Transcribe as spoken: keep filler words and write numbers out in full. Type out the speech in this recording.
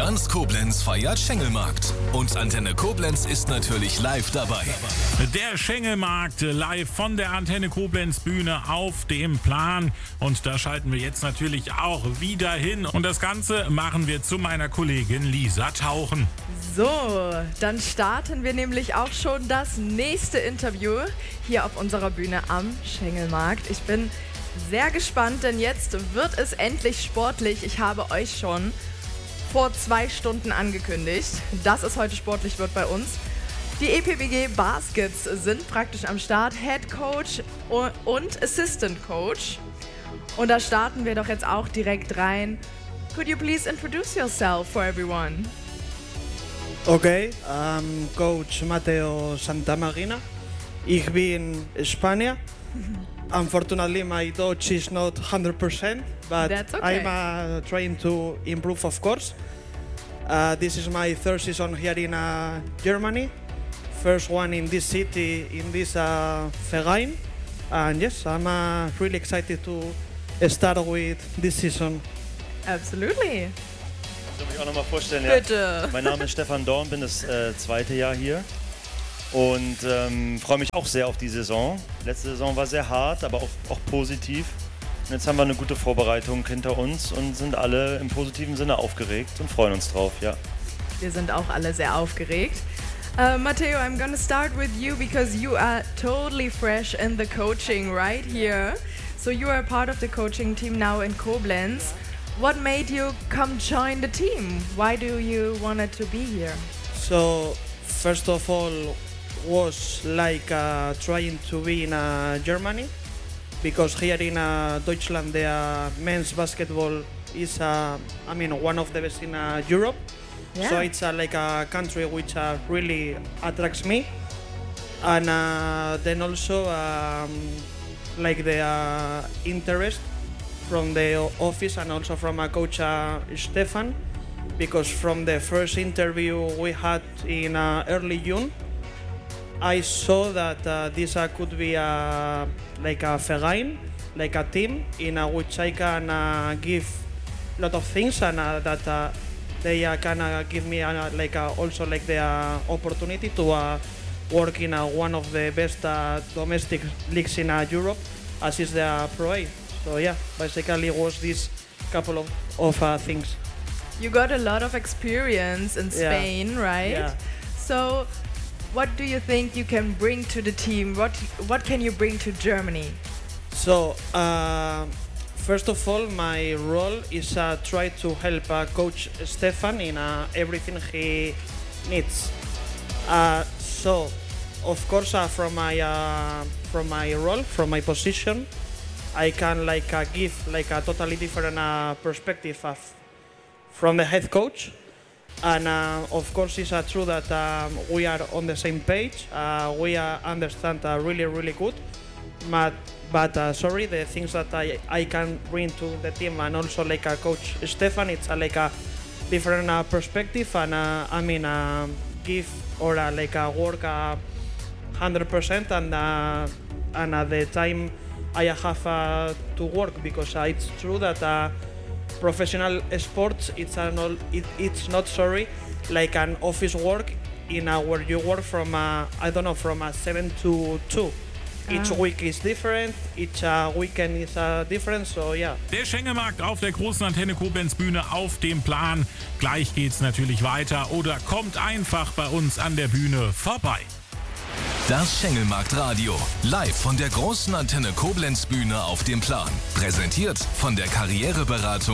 Ganz Koblenz feiert Schengelmarkt. Und Antenne Koblenz ist natürlich live dabei. Der Schengelmarkt live von der Antenne Koblenz Bühne auf dem Plan. Und da schalten wir jetzt natürlich auch wieder hin. Und das Ganze machen wir zu meiner Kollegin Lisa Tauchen. So, dann starten wir nämlich auch schon das nächste Interview hier auf unserer Bühne am Schengelmarkt. Ich bin sehr gespannt, denn jetzt wird es endlich sportlich. Ich habe euch schon vor zwei Stunden angekündigt, dass es heute sportlich wird bei uns. Die E P W G Baskets sind praktisch am Start, Head Coach und Assistant Coach. Und da starten wir doch jetzt auch direkt rein. Could you please introduce yourself for everyone? Okay, I'm Coach Mateo Santamarina. Ich bin Spanier. Unfortunately, my Dutch is not one hundred percent, but That's okay. I'm uh, trying to improve, of course. Uh, this is my third season here in uh, Germany. First one in this city, in this uh, Verein. And yes, I'm uh, really excited to start with this season. Absolutely. Ich soll mich auch nochmal vorstellen. Ja. Bitte. Mein Name ist Stefan Dorn, bin das äh, zweite Jahr hier und ähm, freue mich auch sehr auf die Saison. Letzte Saison war sehr hart, aber auch, auch positiv. Und jetzt haben wir eine gute Vorbereitung hinter uns und sind alle im positiven Sinne aufgeregt und freuen uns drauf, ja. Wir sind auch alle sehr aufgeregt. Uh, Matteo, I'm gonna start with you because you are totally fresh in the coaching right here. So you are part of the coaching team now in Koblenz. What made you come join the team? Why do you wanted to be here? So, first of all, was like uh, trying to be in uh, Germany, because here in uh, Deutschland the uh, men's basketball is, uh, I mean, one of the best in uh, Europe. Yeah. So it's uh, like a country which uh, really attracts me, and uh, then also um, like the uh, interest from the office and also from a coach uh, Stefan, because from the first interview we had in uh, early June, I saw that uh, this uh, could be a, like a Verein, like a team in uh, which I can uh, give a lot of things, and uh, that uh, they uh, can uh, give me uh, like uh, also like the uh, opportunity to uh, work in uh, one of the best uh, domestic leagues in uh, Europe, as is the uh, Pro A. So yeah, basically it was this couple of, of uh, things. You got a lot of experience in Yeah. Spain, right? Yeah. So what do you think you can bring to the team? What what can you bring to Germany? So uh, first of all, my role is uh, try to help uh, Coach Stefan in uh, everything he needs. Uh, so of course, uh, from my uh, from my role, from my position, I can like uh, give like a totally different uh, perspective of, from the head coach, and uh, of course it's uh, true that um, we are on the same page. Uh, we uh, understand uh, really really good, but but uh, sorry, the things that I, I can bring to the team and also like a coach Stefan, it's uh, like a different uh, perspective, and uh, I mean uh, give or uh, like uh, work uh, one hundred percent, and uh, and at the time I have uh, to work, because uh, it's true that uh, professional sports it's an all, it, it's not sorry like an office work in uh, where you work from uh, I don't know from uh, seven to two. Each Ah. week is different, each uh, weekend is uh, different, so yeah. Der Schengelmarkt auf der großen Antenne Koblenz Bühne auf dem Plan. Gleich geht's natürlich weiter oder kommt einfach bei uns an der Bühne vorbei. Das Schengelmarkt Radio. Live von der großen Antenne Koblenz Bühne auf dem Plan. Präsentiert von der Karriereberatung